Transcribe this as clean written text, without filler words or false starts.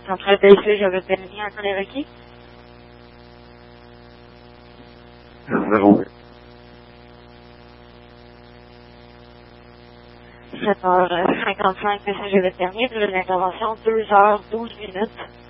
Centrale PSC, j'avais permis un collet requis. 08. 7h55, message de permis, durée d'intervention 2h12 minutes.